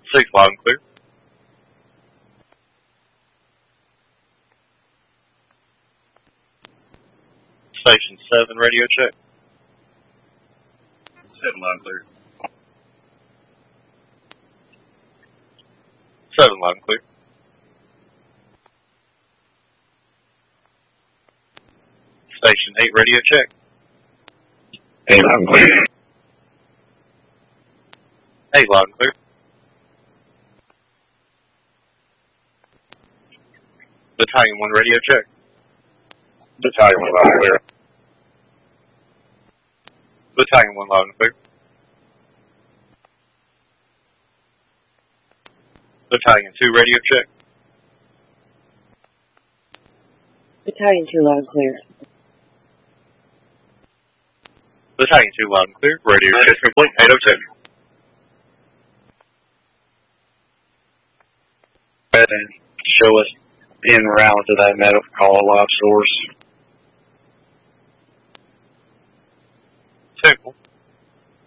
6 loud and clear. Station 7, radio check. 7 loud and clear. 7 loud and clear. Station 8, radio check. 8 loud and clear. 8 loud and clear. Battalion 1, radio check. Battalion 1 loud and clear. Battalion 1 loud and clear. Battalion 2, radio check. Battalion 2 loud and clear. Battalion 2 loud and clear. Radio check complete. 806. And show us en route to that medical call live source.